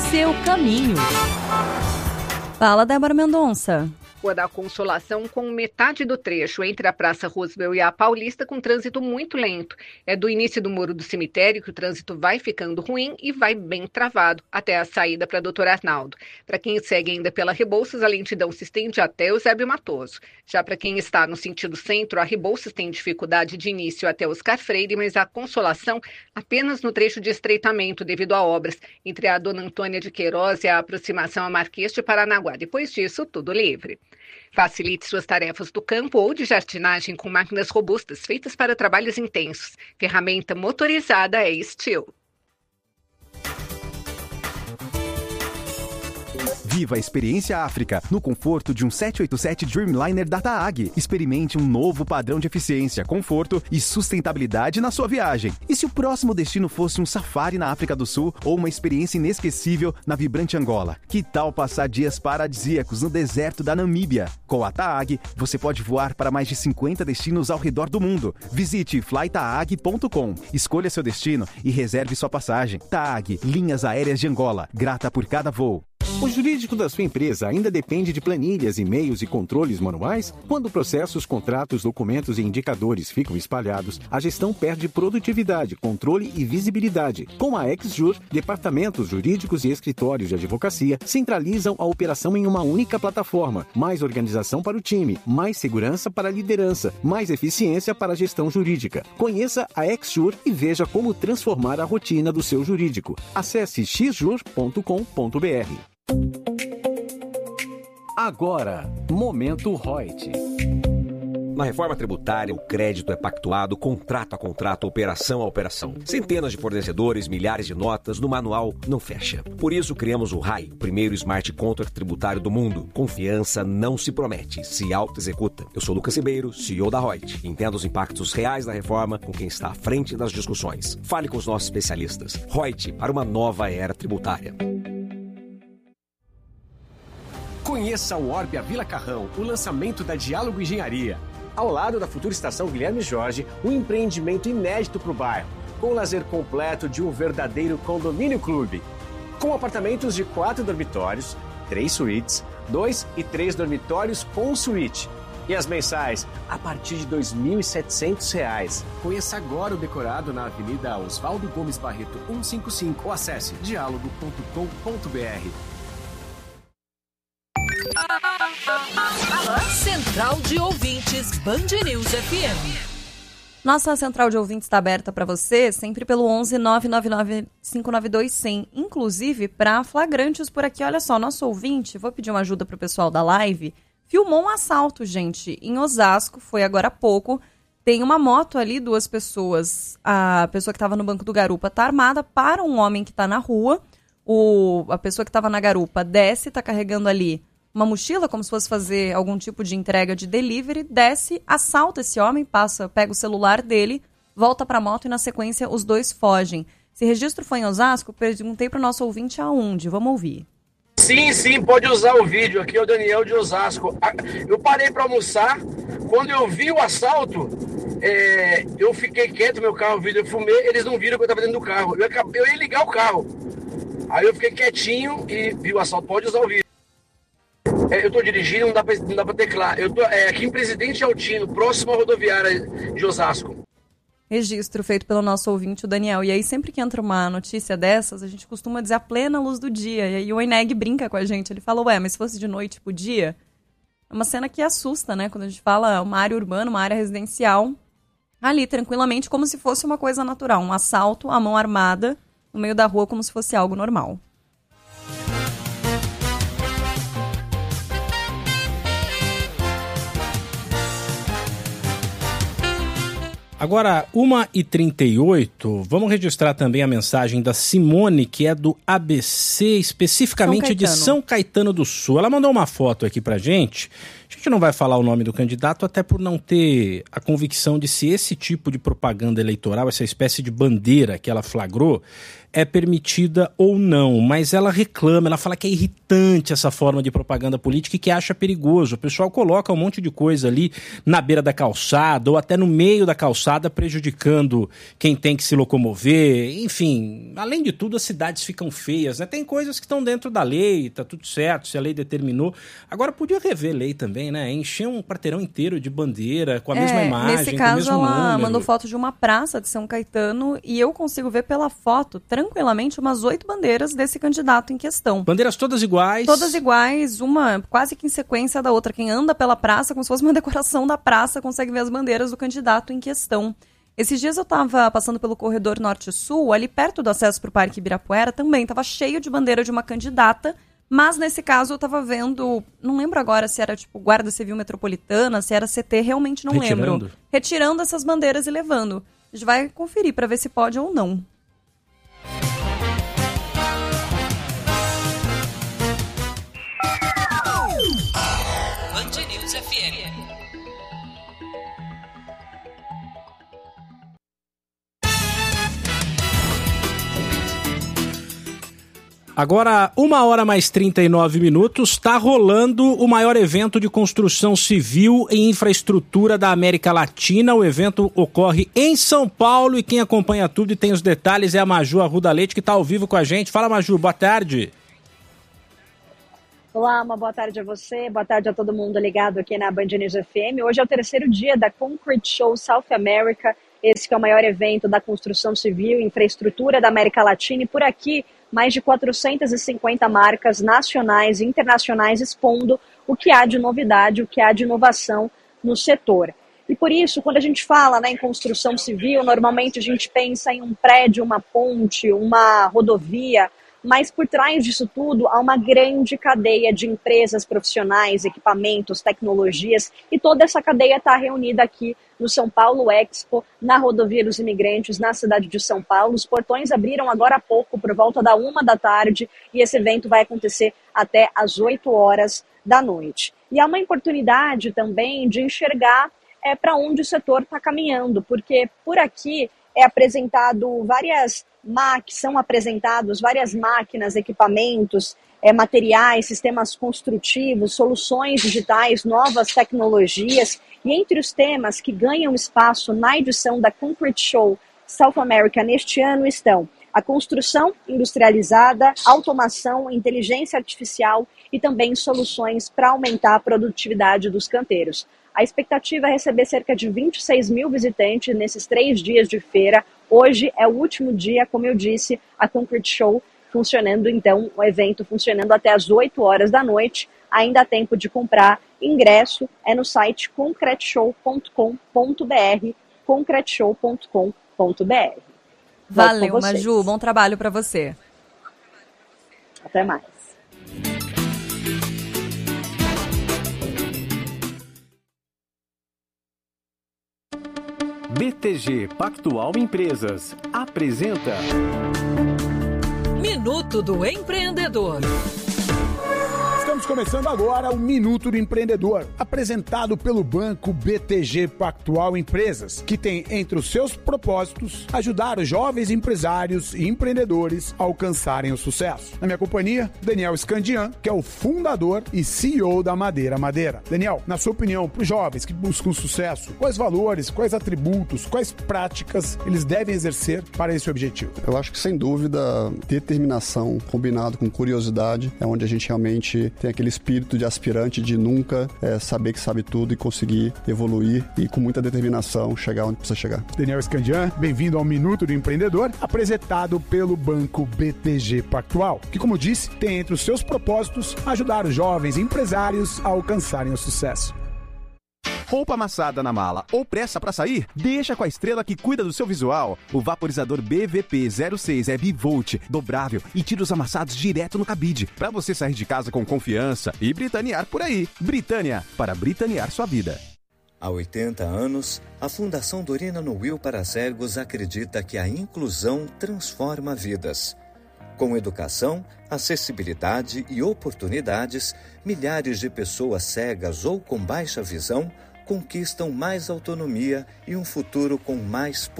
seu caminho. Fala, Débora Mendonça. Rua da Consolação com metade do trecho entre a Praça Roosevelt e a Paulista com trânsito muito lento. É do início do Muro do Cemitério que o trânsito vai ficando ruim e vai bem travado até a saída para Doutor Arnaldo. Para quem segue ainda pela Rebouças, a lentidão se estende até Eusébio Matoso. Já para quem está no sentido centro, a Rebouças tem dificuldade de início até Oscar Freire, mas a Consolação apenas no trecho de estreitamento devido a obras entre a Dona Antônia de Queiroz e a aproximação a Marquês de Paranaguá. Depois disso, tudo livre. Facilite suas tarefas do campo ou de jardinagem com máquinas robustas feitas para trabalhos intensos. Ferramenta motorizada é Steel. Viva a experiência África, no conforto de um 787 Dreamliner da TAAG. Experimente um novo padrão de eficiência, conforto e sustentabilidade na sua viagem. E se o próximo destino fosse um safari na África do Sul ou uma experiência inesquecível na vibrante Angola? Que tal passar dias paradisíacos no deserto da Namíbia? Com a TAAG, você pode voar para mais de 50 destinos ao redor do mundo. Visite flytaag.com, escolha seu destino e reserve sua passagem. TAAG, Linhas Aéreas de Angola, grata por cada voo. O jurídico da sua empresa ainda depende de planilhas, e-mails e controles manuais? Quando processos, contratos, documentos e indicadores ficam espalhados, a gestão perde produtividade, controle e visibilidade. Com a XJur, departamentos jurídicos e escritórios de advocacia centralizam a operação em uma única plataforma. Mais organização para o time, mais segurança para a liderança, mais eficiência para a gestão jurídica. Conheça a XJur e veja como transformar a rotina do seu jurídico. Acesse xjur.com.br. Agora, Momento Reut. Na reforma tributária, o crédito é pactuado contrato a contrato, operação a operação. Centenas de fornecedores, milhares de notas, no manual não fecha. Por isso, criamos o RAI, o primeiro smart contract tributário do mundo. Confiança não se promete, se auto-executa. Eu sou Lucas Ribeiro, CEO da Reut. Entenda os impactos reais da reforma com quem está à frente das discussões. Fale com os nossos especialistas. Reut, para uma nova era tributária. Conheça o Orbia Vila Carrão, o lançamento da Diálogo Engenharia. Ao lado da futura estação Guilherme Jorge, um empreendimento inédito para o bairro, com o lazer completo de um verdadeiro condomínio clube. Com apartamentos de 4 dormitórios, 3 suítes, 2 e 3 dormitórios com suíte. E as mensais a partir de R$ 2.700. Conheça agora o decorado na Avenida Oswaldo Gomes Barreto 155 ou acesse dialogo.com.br. Central de Ouvintes Band News FM. Nossa central de ouvintes está aberta para você, sempre pelo 11 999 592 100. Inclusive, para flagrantes por aqui, olha só, nosso ouvinte, vou pedir uma ajuda para o pessoal da live, filmou um assalto, gente, em Osasco, foi agora há pouco. Tem uma moto ali, 2 pessoas. A pessoa que estava no banco do garupa está armada para um homem que está na rua. A pessoa que estava na garupa desce, está carregando ali uma mochila, como se fosse fazer algum tipo de entrega de delivery, desce, assalta esse homem, pega o celular dele, volta para a moto e, na sequência, os 2 fogem. Esse registro foi em Osasco, perguntei para o nosso ouvinte aonde. Vamos ouvir. Sim, pode usar o vídeo. Aqui é o Daniel de Osasco. Eu parei para almoçar, quando eu vi o assalto, eu fiquei quieto, meu carro, o vídeo, eu fumei, eles não viram que eu estava dentro do carro. Eu ia ligar o carro. Aí eu fiquei quietinho e vi o assalto. Pode usar o vídeo. Eu tô dirigindo, não dá pra teclar. Eu tô aqui em Presidente Altino, próximo à rodoviária de Osasco. Registro feito pelo nosso ouvinte, o Daniel. E aí, sempre que entra uma notícia dessas, a gente costuma dizer a plena luz do dia. E aí o Eneg brinca com a gente. Ele fala, mas se fosse de noite, podia? É uma cena que assusta, né? Quando a gente fala uma área urbana, uma área residencial, ali, tranquilamente, como se fosse uma coisa natural. Um assalto, a mão armada, no meio da rua, como se fosse algo normal. Agora, 1h38, vamos registrar também a mensagem da Simone, que é do ABC, especificamente de São Caetano do Sul. Ela mandou uma foto aqui pra gente. A gente não vai falar o nome do candidato, até por não ter a convicção de se esse tipo de propaganda eleitoral, essa espécie de bandeira que ela flagrou, é permitida ou não, mas ela reclama, ela fala que é irritante essa forma de propaganda política e que acha perigoso. O pessoal coloca um monte de coisa ali na beira da calçada ou até no meio da calçada, prejudicando quem tem que se locomover. Enfim, além de tudo, as cidades ficam feias, né? Tem coisas que estão dentro da lei, tá tudo certo, se a lei determinou. Agora, podia rever lei também, né? Encher um quarteirão inteiro de bandeira com a mesma imagem, nesse caso, com o mesmo ela número. mandou foto de uma praça de São Caetano e eu consigo ver pela foto, tranquilamente, umas 8 bandeiras desse candidato em questão. Bandeiras todas iguais? Todas iguais, uma quase que em sequência da outra. Quem anda pela praça, como se fosse uma decoração da praça, consegue ver as bandeiras do candidato em questão. Esses dias eu estava passando pelo corredor norte-sul, ali perto do acesso para o Parque Ibirapuera, também estava cheio de bandeira de uma candidata, mas nesse caso eu estava vendo, não lembro agora se era tipo Guarda Civil Metropolitana, se era CT, realmente não lembro. Retirando essas bandeiras e levando. A gente vai conferir para ver se pode ou não. Band News FM. Agora, 1h mais 39, está rolando o maior evento de construção civil e infraestrutura da América Latina. O evento ocorre em São Paulo e quem acompanha tudo e tem os detalhes é a Maju Arruda Leite, que está ao vivo com a gente. Fala, Maju, boa tarde. Olá, uma boa tarde a você, boa tarde a todo mundo ligado aqui na Band News FM. Hoje é o terceiro dia da Concrete Show South America, esse que é o maior evento da construção civil e infraestrutura da América Latina, e por aqui mais de 450 marcas nacionais e internacionais expondo o que há de novidade, o que há de inovação no setor. E por isso, quando a gente fala, né, em construção civil, normalmente a gente pensa em um prédio, uma ponte, uma rodovia, mas por trás disso tudo há uma grande cadeia de empresas, profissionais, equipamentos, tecnologias, e toda essa cadeia está reunida aqui no São Paulo Expo, na Rodovia dos Imigrantes, na cidade de São Paulo. Os portões abriram agora há pouco, por volta da 13h, e esse evento vai acontecer até às 20h. E há uma oportunidade também de enxergar para onde o setor está caminhando, porque por aqui são apresentados várias máquinas, equipamentos, materiais, sistemas construtivos, soluções digitais, novas tecnologias. E entre os temas que ganham espaço na edição da Concrete Show South America neste ano estão a construção industrializada, automação, inteligência artificial e também soluções para aumentar a produtividade dos canteiros. A expectativa é receber cerca de 26 mil visitantes nesses 3 dias de feira. Hoje é o último dia, como eu disse, a Concrete Show funcionando, então, o evento funcionando até às 20h. Ainda há tempo de comprar ingresso, é no site concreteshow.com.br, concreteshow.com.br. Valeu, Maju, bom trabalho para você. Até mais. BTG Pactual Empresas apresenta Minuto do Empreendedor. Estamos começando agora o Minuto do Empreendedor, apresentado pelo Banco BTG Pactual Empresas, que tem entre os seus propósitos ajudar os jovens empresários e empreendedores a alcançarem o sucesso. Na minha companhia, Daniel Scandian, que é o fundador e CEO da Madeira Madeira. Daniel, na sua opinião, para os jovens que buscam sucesso, quais valores, quais atributos, quais práticas eles devem exercer para esse objetivo? Eu acho que, sem dúvida, determinação combinado com curiosidade é onde a gente realmente tem aquele espírito de aspirante de nunca saber que sabe tudo e conseguir evoluir e com muita determinação chegar onde precisa chegar. Daniel Scandian, bem-vindo ao Minuto do Empreendedor, apresentado pelo Banco BTG Pactual, que, como disse, tem entre os seus propósitos ajudar os jovens empresários a alcançarem o sucesso. Roupa amassada na mala ou pressa pra sair? Deixa com a estrela que cuida do seu visual. O vaporizador BVP06 é bivolt, dobrável e tira os amassados direto no cabide, pra você sair de casa com confiança e britanear por aí. Britânia, para britanear sua vida. Há 80 anos, a Fundação Dorina Noil para Cegos acredita que a inclusão transforma vidas. Com educação, acessibilidade e oportunidades, milhares de pessoas cegas ou com baixa visão conquistam mais autonomia e um futuro com mais